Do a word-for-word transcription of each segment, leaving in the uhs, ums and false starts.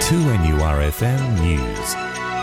two N U R F M News.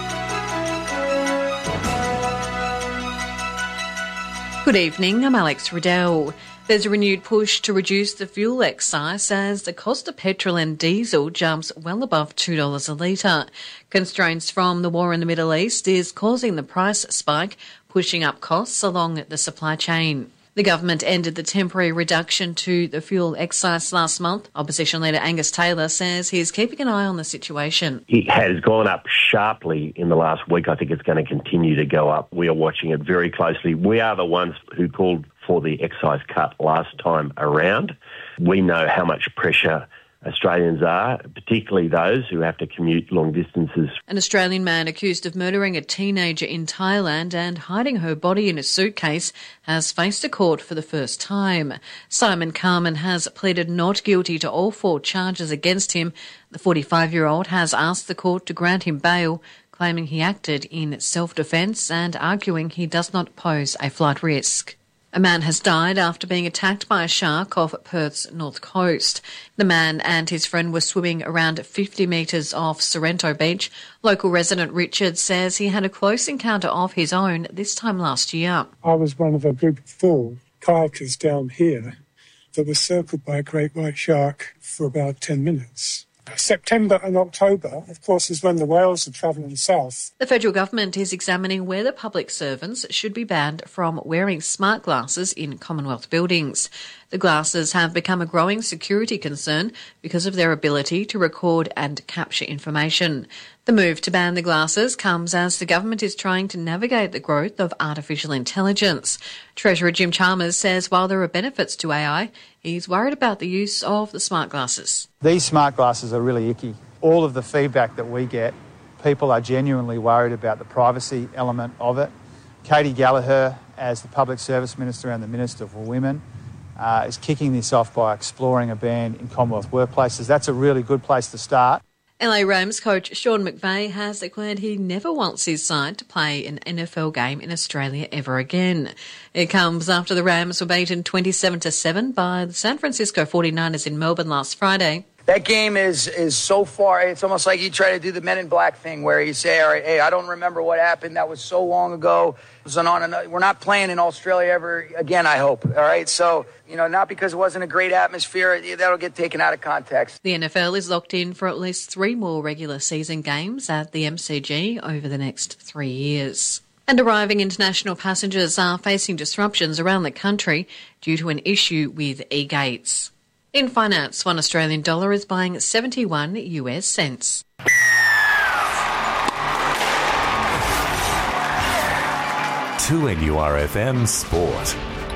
Good evening, I'm Alex Riddell. There's a renewed push to reduce the fuel excise as the cost of petrol and diesel jumps well above two dollars a litre. Constraints from the war in the Middle East is causing the price spike, pushing up costs along the supply chain. The government ended the temporary reduction to the fuel excise last month. Opposition leader Angus Taylor says he's keeping an eye on the situation. It has gone up sharply in the last week. I think it's going to continue to go up. We are watching it very closely. We are the ones who called for the excise cut last time around. We know how much pressure Australians are, particularly those who have to commute long distances. An Australian man accused of murdering a teenager in Thailand and hiding her body in a suitcase has faced a court for the first time. Simon Carman has pleaded not guilty to all four charges against him. The forty-five-year-old has asked the court to grant him bail, claiming he acted in self-defence and arguing he does not pose a flight risk. A man has died after being attacked by a shark off Perth's north coast. The man and his friend were swimming around fifty metres off Sorrento Beach. Local resident Richard says he had a close encounter of his own this time last year. I was one of a group of four kayakers down here that was circled by a great white shark for about ten minutes. September and October, of course, is when the whales are travelling south. The federal government is examining whether public servants should be banned from wearing smart glasses in Commonwealth buildings. The glasses have become a growing security concern because of their ability to record and capture information. The move to ban the glasses comes as the government is trying to navigate the growth of artificial intelligence. Treasurer Jim Chalmers says while there are benefits to A I, he's worried about the use of the smart glasses. These smart glasses are really icky. All of the feedback that we get, people are genuinely worried about the privacy element of it. Katie Gallagher, as the Public Service Minister and the Minister for Women, uh, is kicking this off by exploring a ban in Commonwealth workplaces. That's a really good place to start. L A Rams coach Sean McVay has declared he never wants his side to play an N F L game in Australia ever again. It comes after the Rams were beaten twenty-seven to seven by the San Francisco forty-niners in Melbourne last Friday. That game is is so far, it's almost like you try to do the Men in Black thing where you say, all right, hey, I don't remember what happened. That was so long ago. It was on and we're not playing in Australia ever again, I hope. All right. So, you know, not because it wasn't a great atmosphere, that'll get taken out of context. The N F L is locked in for at least three more regular season games at the M C G over the next three years. And arriving international passengers are facing disruptions around the country due to an issue with e-gates. In finance, one Australian dollar is buying seventy-one US cents. two N U R F M Sport.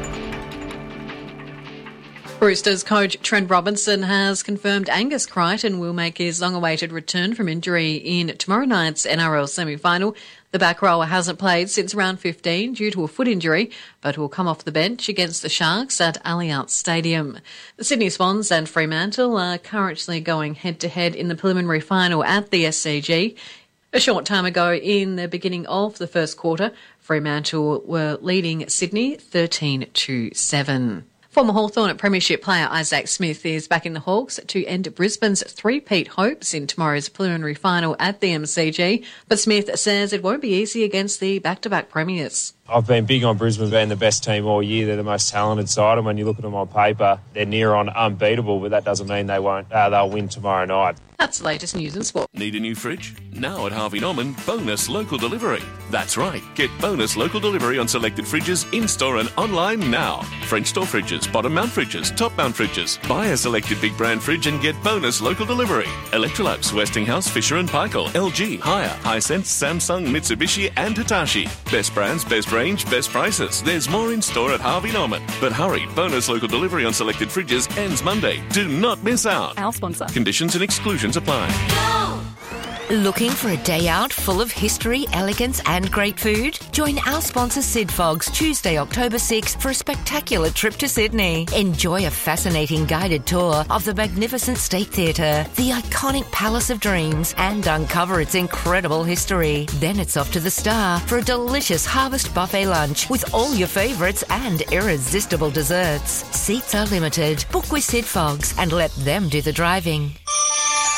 Roosters coach Trent Robinson has confirmed Angus Crichton will make his long-awaited return from injury in tomorrow night's N R L semi-final. The back rower hasn't played since round fifteen due to a foot injury, but will come off the bench against the Sharks at Allianz Stadium. The Sydney Swans and Fremantle are currently going head-to-head in the preliminary final at the S C G. A short time ago, in the beginning of the first quarter, Fremantle were leading Sydney thirteen to seven. Former Hawthorn Premiership player Isaac Smith is back in the Hawks to end Brisbane's three-peat hopes in tomorrow's preliminary final at the M C G, but Smith says it won't be easy against the back-to-back premiers. I've been big on Brisbane being the best team all year. They're the most talented side, and when you look at them on paper, they're near on unbeatable, but that doesn't mean they won't. Uh, they'll win tomorrow night. That's the latest news and sport. Need a new fridge? Now at Harvey Norman, bonus local delivery. That's right. Get bonus local delivery on selected fridges in-store and online now. French door fridges, bottom mount fridges, top mount fridges. Buy a selected big brand fridge and get bonus local delivery. Electrolux, Westinghouse, Fisher and Paykel, L G, Haier, Hisense, Samsung, Mitsubishi and Hitachi. Best brands, best range, best prices. There's more in store at Harvey Norman. But hurry, bonus local delivery on selected fridges ends Monday. Do not miss out. Our sponsor. Conditions and exclusions apply. Go! Looking for a day out full of history, elegance and great food? Join our sponsor Sid Fogs Tuesday, October sixth for a spectacular trip to Sydney. Enjoy a fascinating guided tour of the magnificent State Theatre, the iconic Palace of Dreams, and uncover its incredible history. Then it's off to the Star for a delicious harvest buffet lunch with all your favourites and irresistible desserts. Seats are limited. Book with Sid Fogs and let them do the driving.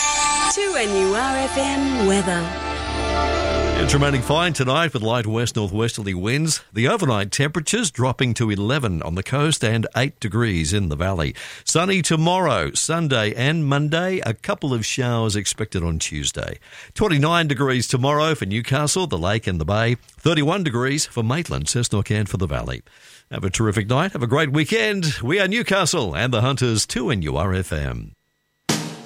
two N U R F M weather. It's remaining fine tonight with light west-northwesterly winds. The overnight temperatures dropping to eleven on the coast and eight degrees in the valley. Sunny tomorrow, Sunday and Monday. A couple of showers expected on Tuesday. twenty-nine degrees tomorrow for Newcastle, the Lake and the Bay. thirty-one degrees for Maitland, Cessnock and for the Valley. Have a terrific night. Have a great weekend. We are Newcastle and the Hunters, two N U R F M.